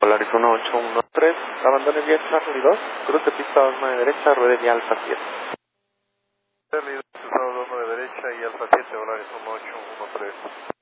Polaris 1813, abandone vía Charlie 2, cruce pista 29 derecha, ruede vía Alfa 7. Charlie 2, cruzado 29 derecha y Alfa 7, Polaris 1813.